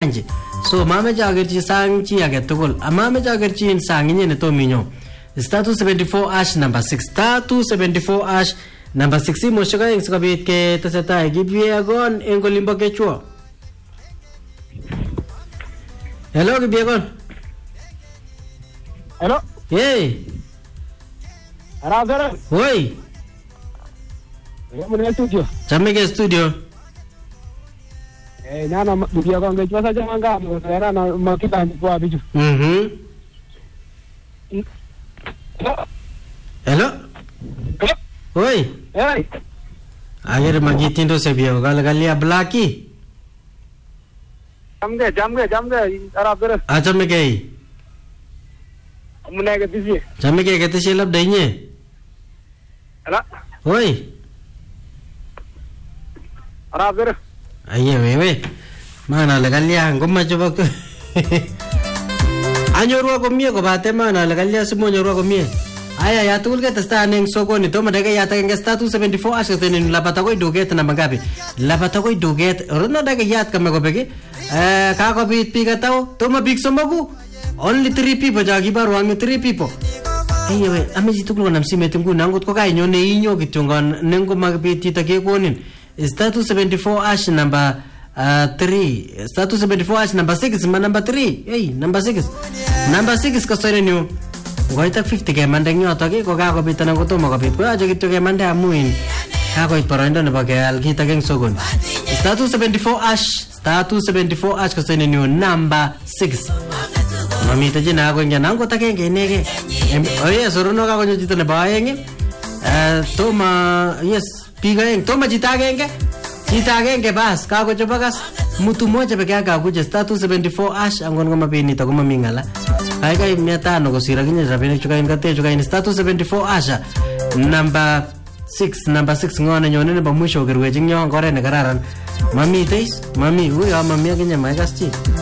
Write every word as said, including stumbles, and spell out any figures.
nje. So mameche akerchi sang chi age tugul. Amameche akerchi in sang inye netomi nyo. Star two seventy-four hash number six. Star two seventy-four hash number six. Moshika yung sikabit ke tasetay. Gibye agon en kolimbo kechua. Hello, gibye agon. Hello. Hey. Arazara. Oi. Mune studio. Chame ke studio. Eh nana gibye agon ngechwa sa jamanga era na makita kwa biju. Mhm. Hello. Hello. Oi. Hey. Ayer magitindo se bio galgalia blaki. Jamge jamge jamge Arazara. Acha me gei. Mune ke tisi. Chame ke kete silap dainye. Hello. Oi. Arazara. Aye wewe. Mana lagalia ngoma coba ke. Anyorwa komie ko bate mana lagalia semua nyorwa komie. Aya ya tukul ke testa neng sokoni to madega ya takenge status seventy-four ashe tenin lapata ko duget na mangapi. Lapata ko duget rono daga yat kame ko bege. Eh ka ko bit piga tao to ma big somagu. Only three people jagi baru ang three people. Aye we amezi tukul nam simetungu nangut ko kai nyone inyo gitungan nengo magpiti take konin. Status seventy-four hash number uh, three. Status seventy-four hash number six. Ma number three. Hey, number six. Number six ko sore new. Goita fifty ke mandeng nyo toki ko ka ko bitan ko to mo ko bit ko aja gitu ke mande amuin. Ka ko iporondo ne bagal kita geng sogon. Status seventy-four hash. Status seventy-four hash ko sore new number six. Mami taje na ko nya nang ko take ke nege. Oye soro no ka ko jito ne baenge. Eh to ma yes piga eng toma jita genge jita genge bas ka ko bagas mutu moja peke yake akuja status seventy-four hash angon ngoma pini to kama mingala kai kai mia tano ko sira kinya rabene chuka ingate chuka in status seventy-four hash number six number six ngone nyone ne ba mwisho gerwe jinyo ngore ne kararan mami tais mami huyo mami kinya mai gaschi